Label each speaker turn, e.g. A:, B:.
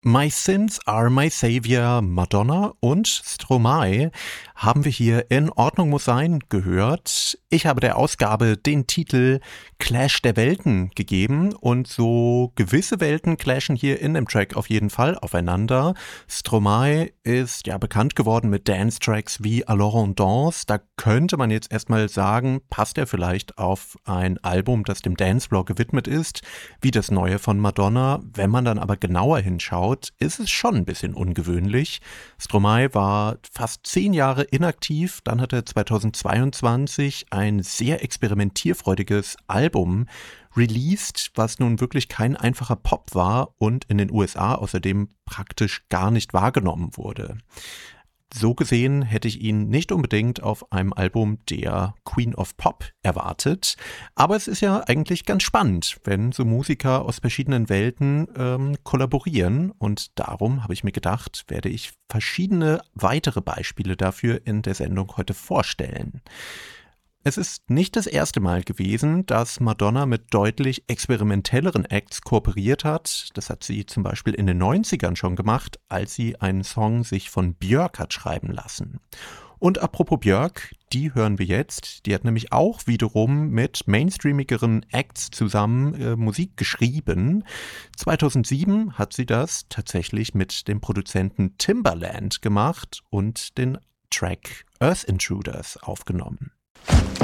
A: My Sins Are My Savior, Madonna und Stromae haben wir hier in Ordnung muss sein gehört. Ich habe der Ausgabe den Titel Clash der Welten gegeben und so gewisse Welten clashen hier in dem Track auf jeden Fall aufeinander. Stromae ist ja bekannt geworden mit Dance-Tracks wie Alors on Danse. Da könnte man jetzt erstmal sagen, passt er vielleicht auf ein Album, das dem Dancefloor gewidmet ist, wie das neue von Madonna. Wenn man dann aber genauer hinschaut, ist es schon ein bisschen ungewöhnlich. Stromae war fast 10 Jahre inaktiv, dann hat er 2022 ein sehr experimentierfreudiges Album released, was nun wirklich kein einfacher Pop war und in den USA außerdem praktisch gar nicht wahrgenommen wurde. So gesehen hätte ich ihn nicht unbedingt auf einem Album der Queen of Pop erwartet. Aber es ist ja eigentlich ganz spannend, wenn so Musiker aus verschiedenen Welten kollaborieren. Und darum habe ich mir gedacht, werde ich verschiedene weitere Beispiele dafür in der Sendung heute vorstellen. Es ist nicht das erste Mal gewesen, dass Madonna mit deutlich experimentelleren Acts kooperiert hat. Das hat sie zum Beispiel in den 90ern schon gemacht, als sie einen Song sich von Björk hat schreiben lassen. Und apropos Björk, die hören wir jetzt. Die hat nämlich auch wiederum mit mainstreamigeren Acts zusammen Musik geschrieben. 2007 hat sie das tatsächlich mit dem Produzenten Timbaland gemacht und den Track Earth Intruders aufgenommen.